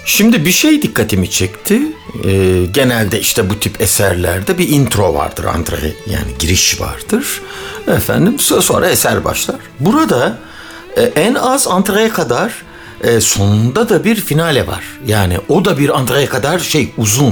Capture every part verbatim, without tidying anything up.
Şimdi bir şey dikkatimi çekti. Ee, genelde işte bu tip eserlerde bir intro vardır, antre yani giriş vardır. Efendim sonra eser başlar. Burada e, en az antreye kadar e, sonunda da bir finale var. Yani o da bir antreye kadar şey uzun.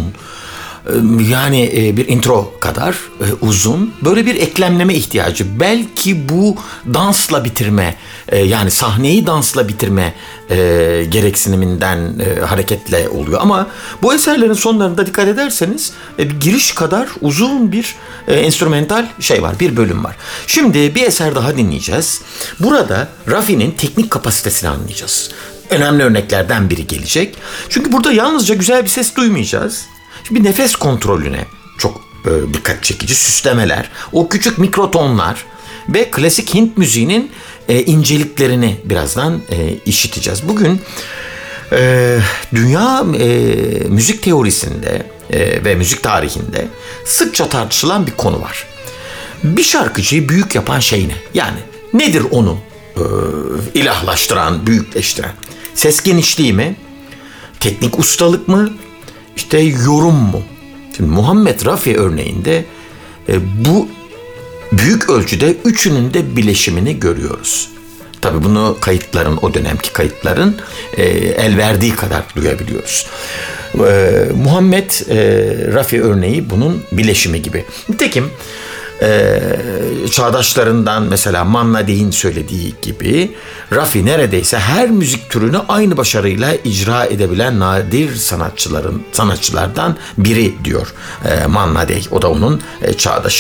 Yani bir intro kadar uzun, böyle bir eklemleme ihtiyacı. Belki bu dansla bitirme, yani sahneyi dansla bitirme gereksiniminden hareketle oluyor. Ama bu eserlerin sonlarında dikkat ederseniz bir giriş kadar uzun bir enstrümantal şey var, bir bölüm var. Şimdi bir eser daha dinleyeceğiz. Burada Rafi'nin teknik kapasitesini anlayacağız. Önemli örneklerden biri gelecek. Çünkü burada yalnızca güzel bir ses duymayacağız. Bir nefes kontrolüne çok e, dikkat çekici süslemeler, o küçük mikrotonlar ve klasik Hint müziğinin e, inceliklerini birazdan e, işiteceğiz. Bugün e, dünya e, müzik teorisinde e, ve müzik tarihinde sıkça tartışılan bir konu var. Bir şarkıcıyı büyük yapan şey ne? Yani nedir onu e, ilahlaştıran, büyükleştiren? Ses genişliği mi? Teknik ustalık mı? İşte yorum mu? Şimdi Muhammed Rafi örneğinde e, bu büyük ölçüde üçünün de bileşimini görüyoruz. Tabii bunu kayıtların, o dönemki kayıtların e, el verdiği kadar duyabiliyoruz. E, Muhammed e, Rafi örneği bunun bileşimi gibi. Nitekim Ee, çağdaşlarından mesela Manna Dey'in söylediği gibi Rafi neredeyse her müzik türünü aynı başarıyla icra edebilen nadir sanatçıların sanatçılardan biri diyor ee, Manna Dey. O da onun e, çağdaşı.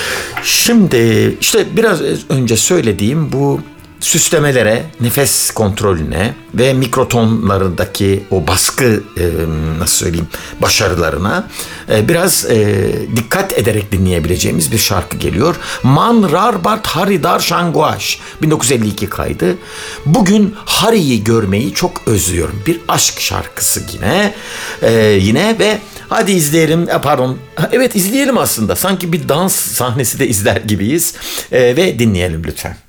Şimdi işte biraz önce söylediğim bu süslemelere, nefes kontrolüne ve mikrotonlarındaki o baskı e, nasıl söyleyeyim başarılarına e, biraz e, dikkat ederek dinleyebileceğimiz bir şarkı geliyor. Man Rarbart Haridar Şangvaş bin dokuz yüz elli iki kaydı. Bugün Hari'yi görmeyi çok özlüyorum. Bir aşk şarkısı yine e, yine ve hadi izleyelim. E, pardon. Evet izleyelim aslında. Sanki bir dans sahnesi de izler gibiyiz. E, ve dinleyelim lütfen.